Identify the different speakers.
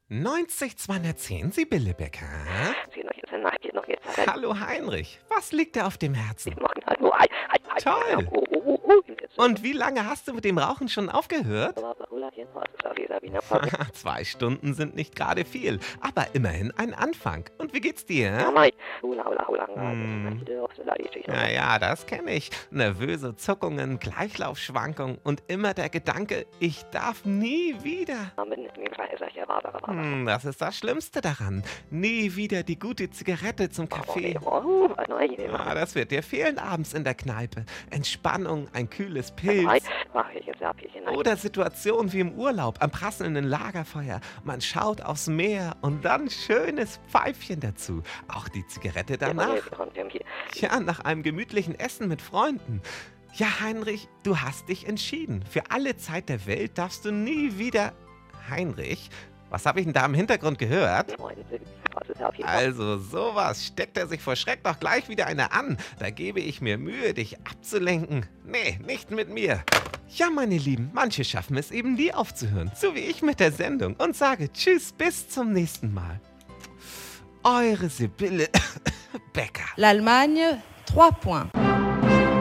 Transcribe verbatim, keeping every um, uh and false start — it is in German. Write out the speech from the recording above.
Speaker 1: neunzig zweihundertzehn, Sibylle Becker. Hallo Heinrich, was liegt dir auf dem Herzen? Toll. Und wie lange hast du mit dem Rauchen schon aufgehört? Zwei Stunden sind nicht gerade viel, aber immerhin ein Anfang. Und wie geht's dir? Hm. Ja, ja, das kenne ich. Nervöse Zuckungen, Gleichlaufschwankungen und immer der Gedanke, ich darf nie wieder. Hm, das ist das Schlimmste daran. Nie wieder die gute Zigarette zum Kaffee. Ja, das wird dir fehlen abends in der Kneipe. Entspannung, ein kühles Pilz. Oder Situationen wie im Urlaub am prasselnden Lagerfeuer. Man schaut aufs Meer und dann schönes Pfeifchen dazu. Auch die Zigarette danach. Ja, nach einem gemütlichen Essen mit Freunden. Ja, Heinrich, du hast dich entschieden. Für alle Zeit der Welt darfst du nie wieder... Heinrich, was habe ich denn da im Hintergrund gehört? Also sowas, steckt er sich vor Schreck doch gleich wieder eine an. Da gebe ich mir Mühe, dich abzulenken. Nee, nicht mit mir. Ja, meine Lieben, manche schaffen es eben nie aufzuhören, so wie ich mit der Sendung, und sage Tschüss, bis zum nächsten Mal. Eure Sibylle Becker.
Speaker 2: L'Allemagne, trois points.